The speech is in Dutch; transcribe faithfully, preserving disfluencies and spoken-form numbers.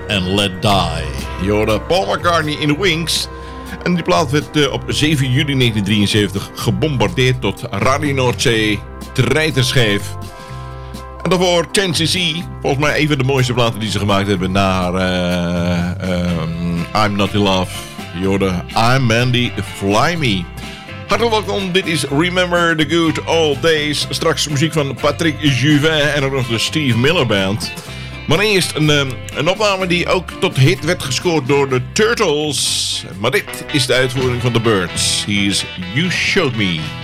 and Let Die. Je hoorde Paul McCartney in The Wings. En die plaat werd uh, op zeven juli negentien drieënzeventig gebombardeerd tot Radio Noordzee treiterschijf. En daarvoor ten C C, volgens mij een van de mooiste platen die ze gemaakt hebben naar uh, um, I'm Not In Love. Je hoorde I'm Mandy, Fly Me. Hartelijk welkom, dit is Remember the Good Old Days. Straks muziek van Patrick Juvin en ook nog de Steve Miller Band. Maar eerst een, een opname die ook tot hit werd gescoord door de Turtles. Maar dit is de uitvoering van The Birds. Hier is You Showed Me.